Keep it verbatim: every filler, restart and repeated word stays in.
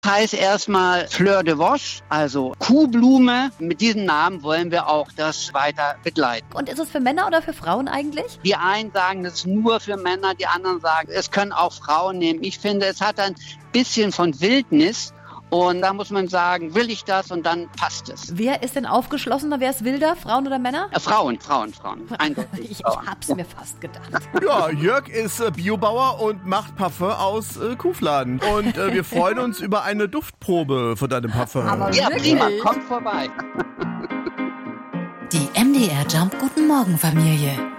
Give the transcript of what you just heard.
Heißt erstmal Fleur de Vosch, also Kuhblume. Mit diesem Namen wollen wir auch das weiter begleiten. Und ist es für Männer oder für Frauen eigentlich? Die einen sagen, das ist nur für Männer, die anderen sagen, es können auch Frauen nehmen. Ich finde, es hat ein bisschen von Wildnis. Und da muss man sagen, will ich das und dann passt es. Wer ist denn aufgeschlossener? Wer ist wilder? Frauen oder Männer? Äh, Frauen, Frauen, Frauen. Eindeutig. ich ich Frauen. hab's mir fast gedacht. Ja, Jörg ist äh, Biobauer und macht Parfum aus äh, Kuhfladen. Und äh, wir freuen uns über eine Duftprobe von deinem Parfum. Aber Ja, wirklich? prima, kommt vorbei. Die M D R Jump Guten Morgen Familie.